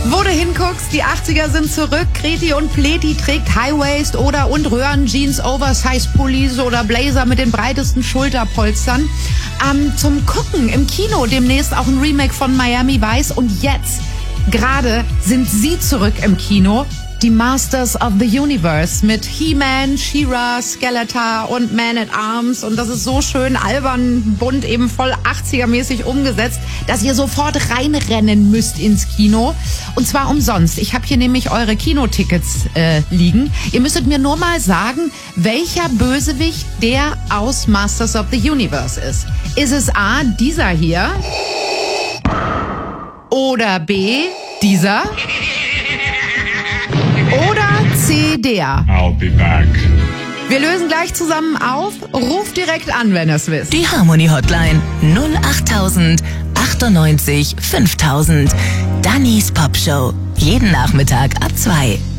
Wo du hinguckst, die 80er sind zurück. Kreti und Pleti trägt High-Waist oder und Röhrenjeans, Oversize-Pullis oder Blazer mit den breitesten Schulterpolstern. Zum Gucken im Kino demnächst auch ein Remake von Miami Vice. Und jetzt, gerade, sind sie zurück im Kino. Die Masters of the Universe mit He-Man, She-Ra, Skeletor und Man-at-Arms. Und das ist so schön albern, bunt, eben voll 80er-mäßig umgesetzt, dass ihr sofort reinrennen müsst ins Kino. Und zwar umsonst. Ich habe hier nämlich eure Kinotickets liegen. Ihr müsstet mir nur mal sagen, welcher Bösewicht der aus Masters of the Universe ist. Ist es A, dieser hier? Oder B, dieser? Oder C, der? I'll be back. Wir lösen gleich zusammen auf. Ruft direkt an, wenn ihr es wisst. Die Harmony Hotline 08000 98 5000. Dannys Popshow. Jeden Nachmittag ab 2.